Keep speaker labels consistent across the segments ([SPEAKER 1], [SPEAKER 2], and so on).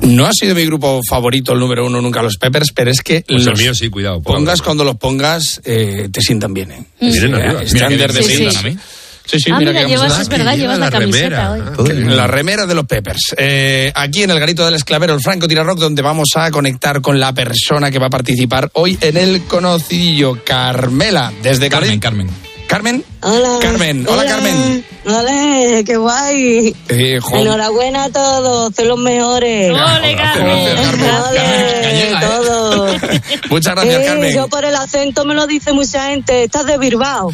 [SPEAKER 1] No ha sido mi grupo favorito, el número 1 nunca, los Peppers, pero es que
[SPEAKER 2] pues el mío sí, cuidado.
[SPEAKER 1] Pongas cuando los pongas, te sientan bien, ¿eh?
[SPEAKER 2] Miren arriba.
[SPEAKER 1] Standard de
[SPEAKER 3] sí.
[SPEAKER 1] a mí. Sí,
[SPEAKER 3] mira, llevas, es verdad, llevas la camiseta hoy.
[SPEAKER 1] La remera de los Peppers. Aquí en el garito del Esclavero, el Franco Tira Rock, donde vamos a conectar con la persona que va a participar hoy en el conocidillo, Carmela, desde
[SPEAKER 4] Carmen.
[SPEAKER 1] ¿Carmen?
[SPEAKER 5] Hola.
[SPEAKER 1] Carmen. Hola, Carmen.
[SPEAKER 5] Hola, qué guay. Enhorabuena a todos, son los mejores.
[SPEAKER 3] ¡Ole, Carmen!
[SPEAKER 5] ¡Ole, todos!
[SPEAKER 1] Muchas gracias, Carmen.
[SPEAKER 5] Yo por el acento me lo dice mucha gente, estás de Bilbao.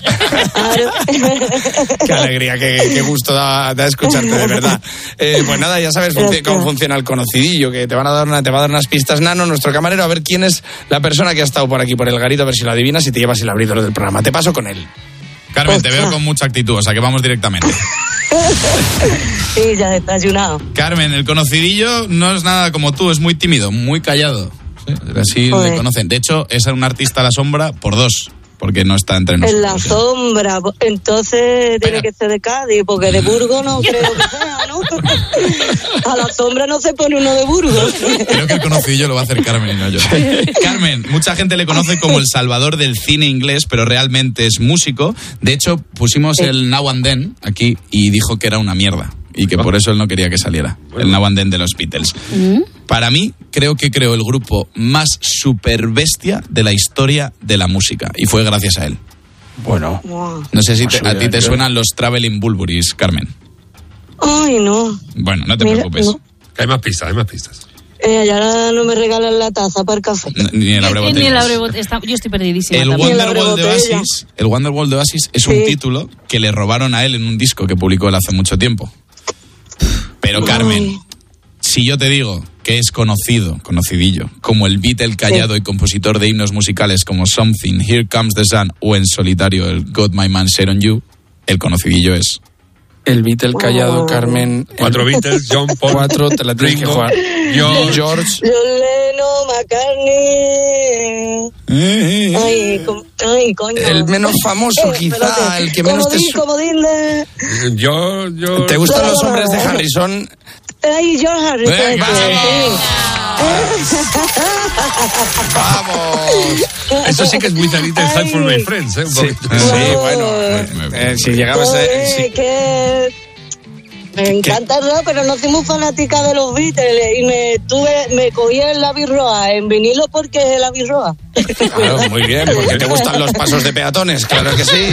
[SPEAKER 1] Qué alegría, qué gusto da escucharte, de verdad. Pues nada, ya sabes cómo funciona el conocidillo, que te va a dar unas pistas. Nano, nuestro camarero, a ver quién es la persona que ha estado por aquí, por el garito, a ver si lo adivinas y te llevas el abridor del programa. Te paso con él.
[SPEAKER 4] Carmen, te veo con mucha actitud, o sea que vamos directamente.
[SPEAKER 5] Sí, ya desayunado.
[SPEAKER 4] Carmen, el conocidillo no es nada como tú, es muy tímido, muy callado. Sí, así le conocen. De hecho, es un artista a la sombra por 2, porque no está entre nosotros.
[SPEAKER 5] En la sombra, entonces tiene que ser de Cádiz, porque de Burgos no creo que sea, ¿no? A la sombra no se pone uno de Burgos.
[SPEAKER 4] Creo que el conocidillo lo va a hacer Carmen y no yo. Carmen, mucha gente le conoce como el salvador del cine inglés, pero realmente es músico. De hecho, pusimos el Now and Then aquí y dijo que era una mierda. Y que por eso él no quería que saliera. El Now and Then de los Beatles. Para mí, creo que creó el grupo más superbestia de la historia de la música. Y fue gracias a él.
[SPEAKER 1] Bueno.
[SPEAKER 4] No sé si a ti te suenan los Traveling Wilburys, Carmen.
[SPEAKER 5] Ay, no.
[SPEAKER 4] Bueno, no te preocupes.
[SPEAKER 5] No.
[SPEAKER 2] Hay más pistas.
[SPEAKER 5] Ya no me regalan la taza para el café.
[SPEAKER 4] Ni el abrebotella.
[SPEAKER 3] Yo estoy perdidísima.
[SPEAKER 4] El Wonderwall de Oasis es un título que le robaron a él en un disco que publicó él hace mucho tiempo. Pero Carmen, si yo te digo que es conocidillo, como el Beatle callado y compositor de himnos musicales como Something, Here Comes the Sun o en solitario el Got My Man Set on You, el conocidillo es...
[SPEAKER 1] El Beatle callado, Carmen.
[SPEAKER 2] 4 Beatles, John Paul.
[SPEAKER 1] 4, te la tienes que jugar. George.
[SPEAKER 5] Lennon, McCartney. Ay, coño.
[SPEAKER 1] El menos famoso, quizá, el que menos te
[SPEAKER 5] suena.
[SPEAKER 2] Yo.
[SPEAKER 1] ¿Te gustan los hombres de Harrison?
[SPEAKER 5] Ay, George Harrison.
[SPEAKER 1] ¡Vamos!
[SPEAKER 2] Eso sí que es muy Little Help for My Friends, ¿eh?
[SPEAKER 1] Sí, bueno. Si llegabas a...
[SPEAKER 5] Me encanta el rock, pero no soy muy fanática de los Beatles y me cogí el Abbey Road en vinilo porque es el Abbey Road.
[SPEAKER 1] Claro, muy bien, porque te gustan los pasos de peatones, claro que sí.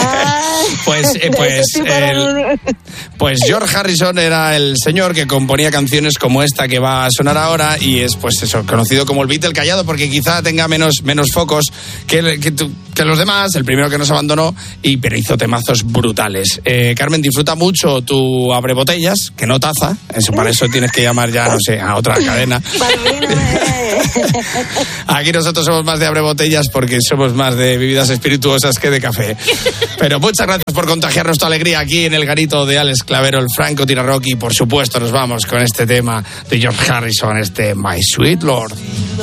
[SPEAKER 1] Pues George Harrison era el señor que componía canciones como esta que va a sonar ahora y es pues eso, conocido como el Beatle callado porque quizá tenga menos focos que los demás, el primero que nos abandonó, pero hizo temazos brutales. Carmen, disfruta mucho tu abrebotellas, que no taza, para eso tienes que llamar ya, no sé, a otra cadena. Aquí nosotros somos más de abrebotellas porque somos más de bebidas espirituosas que de café. Pero muchas gracias por contagiarnos tu alegría aquí en el garito de Alex Clavero, el Franco Tira Rock, y por supuesto nos vamos con este tema de George Harrison, My Sweet Lord.